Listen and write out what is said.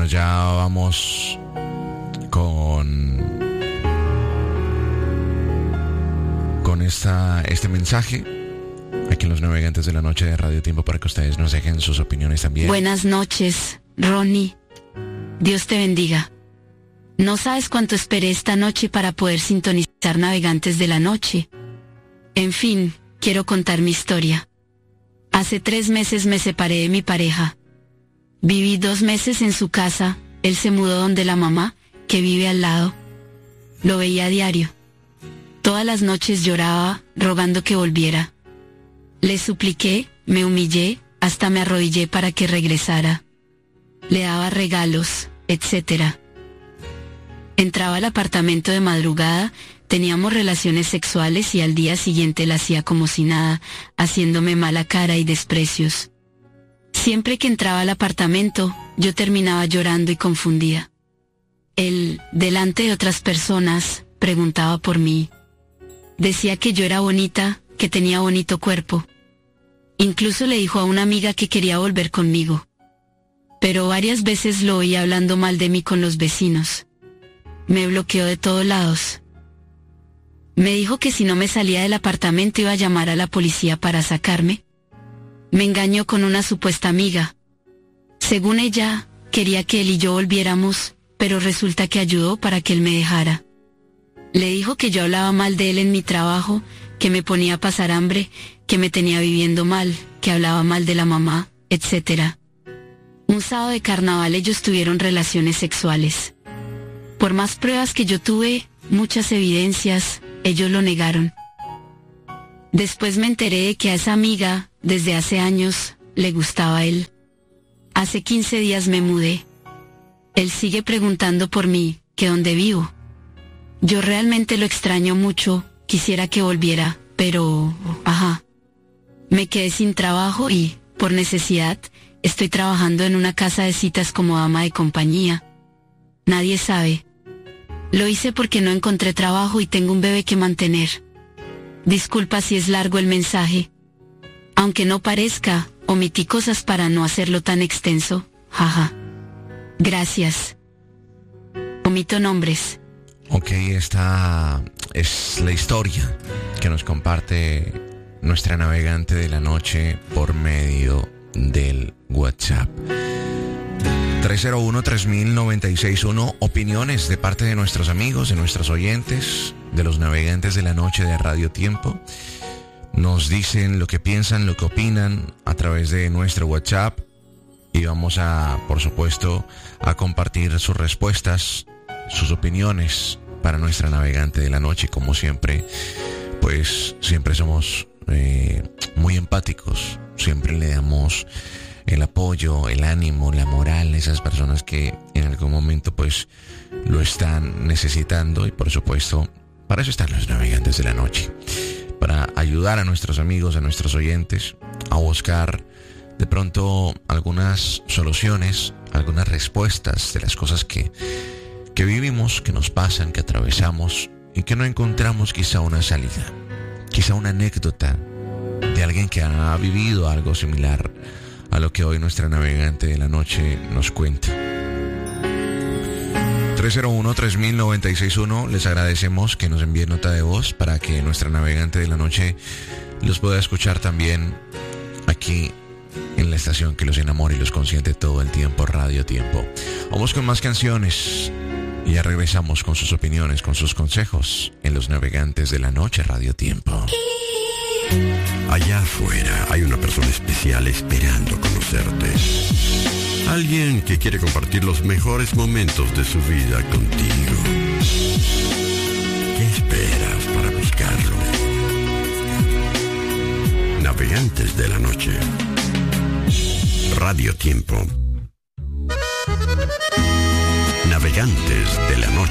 ya vamos con este mensaje aquí en Los Navegantes de la Noche de Radio Tiempo para que ustedes nos dejen sus opiniones también. Buenas noches, Ronnie. Dios te bendiga. No sabes cuánto esperé esta noche para poder sintonizar Navegantes de la Noche. En fin, quiero contar mi historia. Hace 3 meses me separé de mi pareja. Viví 2 meses en su casa. Él se mudó donde la mamá, que vive al lado. Lo veía a diario. Todas las noches lloraba, rogando que volviera. Le supliqué, me humillé, hasta me arrodillé para que regresara. Le daba regalos, etc. Entraba al apartamento de madrugada, teníamos relaciones sexuales y al día siguiente la hacía como si nada, haciéndome mala cara y desprecios. Siempre que entraba al apartamento, yo terminaba llorando y confundida. Él, delante de otras personas, preguntaba por mí. Decía que yo era bonita, que tenía bonito cuerpo. Incluso le dijo a una amiga que quería volver conmigo. Pero varias veces lo oía hablando mal de mí con los vecinos. Me bloqueó de todos lados. Me dijo que si no me salía del apartamento iba a llamar a la policía para sacarme. Me engañó con una supuesta amiga. Según ella, quería que él y yo volviéramos, pero resulta que ayudó para que él me dejara. Le dijo que yo hablaba mal de él en mi trabajo, que me ponía a pasar hambre, que me tenía viviendo mal, que hablaba mal de la mamá, etc. Un sábado de carnaval ellos tuvieron relaciones sexuales. Por más pruebas que yo tuve, muchas evidencias, ellos lo negaron. Después me enteré de que a esa amiga, desde hace años, le gustaba a él. Hace 15 días me mudé. Él sigue preguntando por mí, que dónde vivo. Yo realmente lo extraño mucho, quisiera que volviera, pero... Me quedé sin trabajo y, por necesidad, estoy trabajando en una casa de citas como dama de compañía. Nadie sabe. Lo hice porque no encontré trabajo y tengo un bebé que mantener. Disculpa si es largo el mensaje. Aunque no parezca, omití cosas para no hacerlo tan extenso. Gracias. Omito nombres. Ok, esta es la historia que nos comparte nuestra navegante de la noche por medio del WhatsApp. 301-3000-961, opiniones de parte de nuestros amigos, de nuestros oyentes, de los navegantes de la noche de Radio Tiempo. Nos dicen lo que piensan, lo que opinan a través de nuestro WhatsApp y vamos a, por supuesto, a compartir sus respuestas, sus opiniones para nuestra navegante de la noche. Como siempre, pues siempre somos muy empáticos, siempre le damos el apoyo, el ánimo, la moral a esas personas que en algún momento pues lo están necesitando y por supuesto para eso están los navegantes de la noche, para ayudar a nuestros amigos, a nuestros oyentes a buscar de pronto algunas soluciones, algunas respuestas de las cosas que vivimos, que nos pasan, que atravesamos y que no encontramos quizá una salida, quizá una anécdota de alguien que ha vivido algo similar a lo que hoy nuestra navegante de la noche nos cuenta. 301-3000-961, les agradecemos que nos envíen nota de voz para que nuestra navegante de la noche los pueda escuchar también aquí en la estación que los enamora y los consiente todo el tiempo, Radio Tiempo. Vamos con más canciones y ya regresamos con sus opiniones, con sus consejos en Los Navegantes de la Noche, Radio Tiempo. Allá afuera hay una persona especial esperando conocerte. Alguien que quiere compartir los mejores momentos de su vida contigo. ¿Qué esperas para buscarlo? Navegantes de la Noche. Radio Tiempo. Navegantes de la Noche.